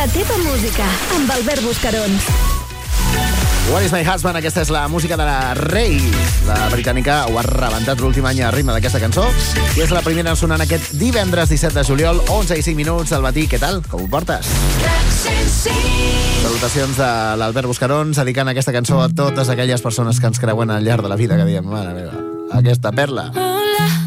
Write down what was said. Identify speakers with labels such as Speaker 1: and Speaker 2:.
Speaker 1: La teva música, amb Albert Buscarons.
Speaker 2: What is my husband? Aquesta és la música de la Rei. La britànica ho ha rebentat l'últim any a ritme d'aquesta cançó i és la primera sonant aquest divendres 17 de juliol, 11 i 5 minuts al matí. Què tal? Com ho portes? Salutacions de l'Albert Buscarons dedicant aquesta cançó a totes aquelles persones que ens creuen al llarg de la vida, que diem, mare meva, aquesta perla.